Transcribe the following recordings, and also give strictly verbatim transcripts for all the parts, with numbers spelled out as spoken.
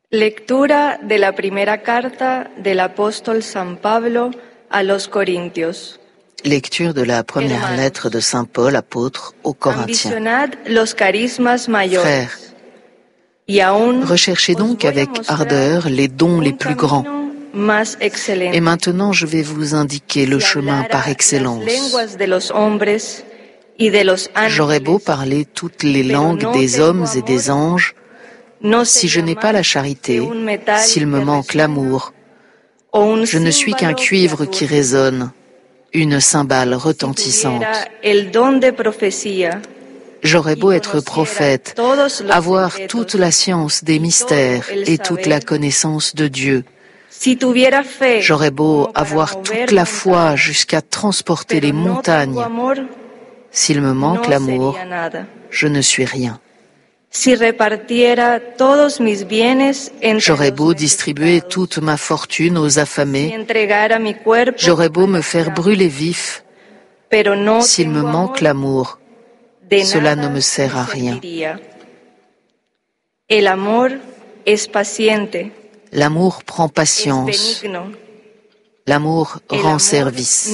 Lectura de la primera carta del apóstol San Pablo a los Corintios. Lecture de la première lettre de Saint Paul, apôtre aux Corinthiens. Frères, recherchez donc avec ardeur les dons les plus grands. Et maintenant, je vais vous indiquer le chemin par excellence. J'aurais beau parler toutes les langues des hommes et des anges, si je n'ai pas la charité, s'il me manque l'amour, je ne suis qu'un cuivre qui résonne, une cymbale retentissante. J'aurais beau être prophète, avoir toute la science des mystères et toute la connaissance de Dieu. J'aurais beau avoir toute la foi jusqu'à transporter les montagnes. S'il me manque l'amour, je ne suis rien. J'aurais beau distribuer toute ma fortune aux affamés, j'aurais beau me faire brûler vif, s'il me manque l'amour, cela ne me sert à rien. L'amour prend patience, l'amour rend service.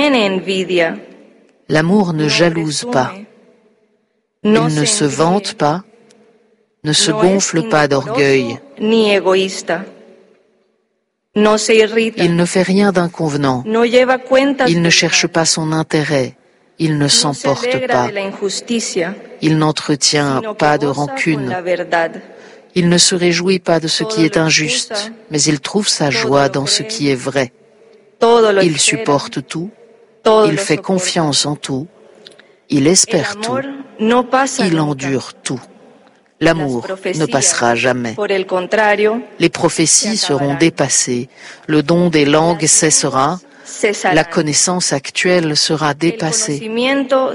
L'amour ne jalouse pas, il ne se vante pas, ne se gonfle pas d'orgueil. Il ne fait rien d'inconvenant. Il ne cherche pas son intérêt. Il ne s'emporte pas. Il n'entretient pas de rancune. Il ne se réjouit pas de ce qui est injuste, mais il trouve sa joie dans ce qui est vrai. Il supporte tout. Il fait confiance en tout. Il espère tout. Il endure tout. L'amour ne passera jamais. Les prophéties seront dépassées, le don des langues cessera, la connaissance actuelle sera dépassée.